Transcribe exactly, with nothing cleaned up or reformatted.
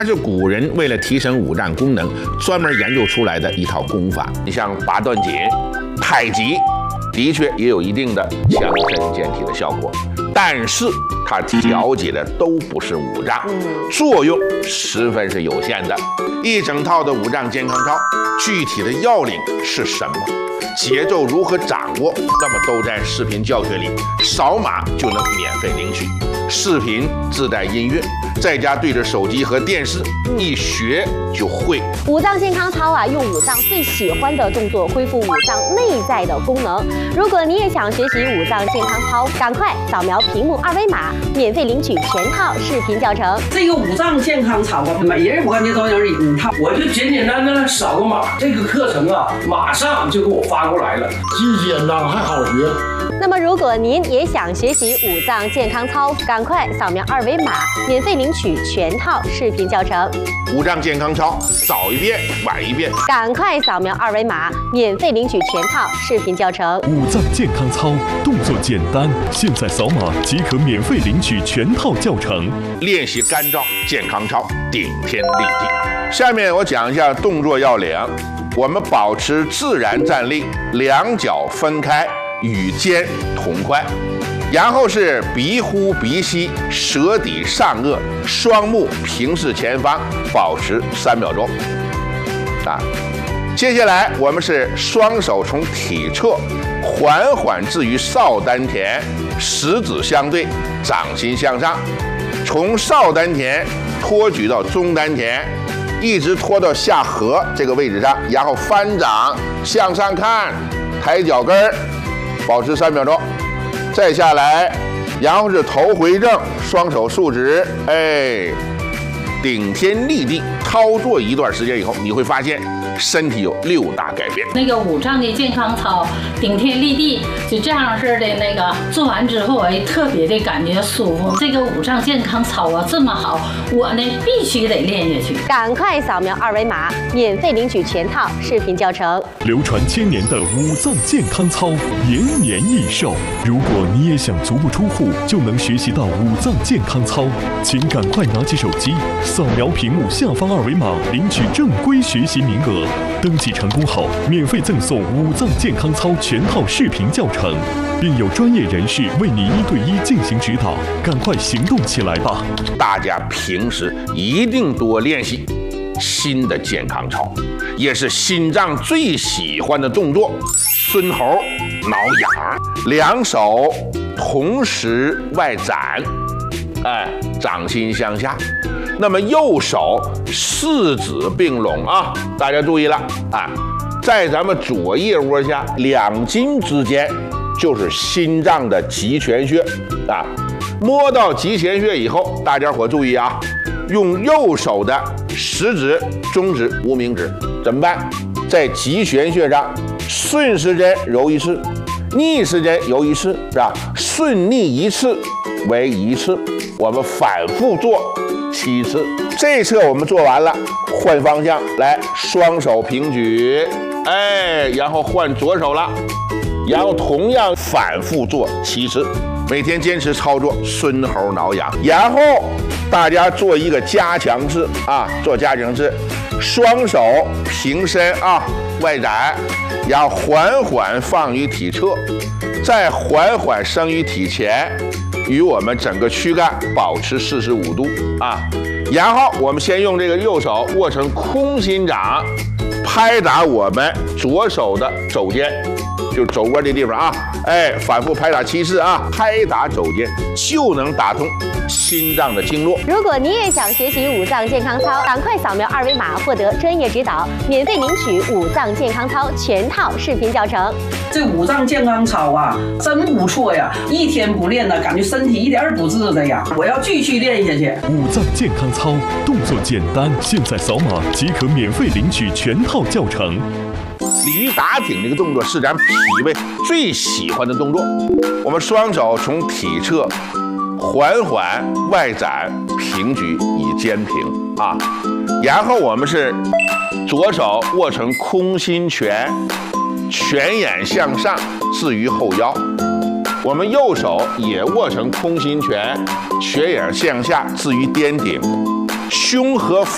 它是古人为了提升五脏功能，专门研究出来的一套功法。你像八段锦、太极，的确也有一定的强身健体的效果，但是它调节的都不是五脏，作用十分是有限的。一整套的五脏健康操，具体的要领是什么？节奏如何掌握？那么都在视频教学里，扫码就能免费领取。视频自带音乐，在家对着手机和电视一学就会。 五脏健康操啊，用五脏最喜欢的动作恢复五脏内在的功能。如果你也想学习五脏健康操，赶快扫描屏幕二维码，免费领取全套视频教程。 这个五脏健康操啊，每人我感觉都有一套， 我就简简单单的扫个码，这个课程啊，马上就给我发过来了， 既简单还好学。 那么，如果您也想学习五脏健康操，赶快扫描二维码，免费领取全套视频教程。 五脏健康操，早一遍晚一遍， 赶快扫描二维码，免费领取全套视频教程。 五脏健康操动作简单，现在扫码即可免费领取全套教程。 练习干燥健康操，顶天立地。下面我讲一下动作要领，我们保持自然站立，两脚分开。与肩同宽，然后是鼻呼鼻吸，舌抵上颚，双目平视前方，保持三秒钟。啊，接下来我们是双手从体侧缓缓置于少丹田，食指相对，掌心向上，从少丹田托举到中丹田，一直拖到下颌这个位置上，然后翻掌向上看，抬脚跟儿。保持三秒钟，再下来，然后是头回正，双手竖直，哎，顶天立地。操作一段时间以后，你会发现身体有六大改变。 那个五脏的健康操，顶天立地，就这样式的那个做完之后，哎，特别的感觉舒服。这个五脏健康操啊，这么好，我呢必须得练下去。 赶快扫描二维码，免费领取全套视频教程。 流传千年的五脏健康操，延年益寿。如果你也想足不出户就能学习到五脏健康操，请赶快拿起手机，扫描屏幕下方二维码，领取正规学习名额。登记成功后，免费赠送五脏健康操全套视频教程，并有专业人士为你一对一进行指导。赶快行动起来吧！ 大家平时一定多练习新的健康操，也是心脏最喜欢的动作——孙猴挠痒。两手同时外展，哎，掌心向下。那么右手四指并拢啊，大家注意了啊，在咱们左腋窝下两筋之间就是心脏的极泉穴啊。摸到极泉穴以后，大家伙注意啊，用右手的食指、中指、无名指怎么办？在极泉穴上顺时针揉一次，逆时针揉一次，是吧？顺逆一次为一次，我们反复做七次。这侧我们做完了，换方向来，双手平举，哎，然后换左手了，然后同样反复做七次。每天坚持操作孙猴挠痒，然后大家做一个加强式啊，做加强式，双手平伸啊，外展，然后缓缓放于体侧，再缓缓升于体前，与我们整个躯干保持四十五度啊。然后我们先用这个右手握成空心掌，拍打我们左手的肘尖，就肘窝这地方啊，哎，反复拍打七次啊，拍打肘尖就能打通心脏的经络。 如果你也想学习五脏健康操，赶快扫描二维码获得专业指导，免费领取五脏健康操全套视频教程。 这五脏健康操啊，真不错呀！一天不练呢，感觉身体一点不治的呀。我要继续练下去。 五脏健康操动作简单，现在扫码即可免费领取全套教程。 鲤鱼打挺这个动作是咱脾胃最喜欢的动作。我们双手从体侧缓缓外展平举以肩平啊，然后我们是左手握成空心拳，拳眼向上置于后腰，我们右手也握成空心拳，拳眼向下置于颠顶，胸和